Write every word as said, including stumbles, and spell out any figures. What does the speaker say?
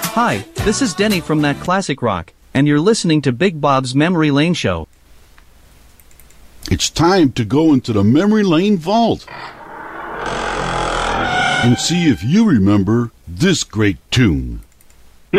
Hi, this is Denny from That Classic Rock, and you're listening to Big Bob's Memory Lane Show. It's time to go into the Memory Lane Vault and see if you remember this great tune.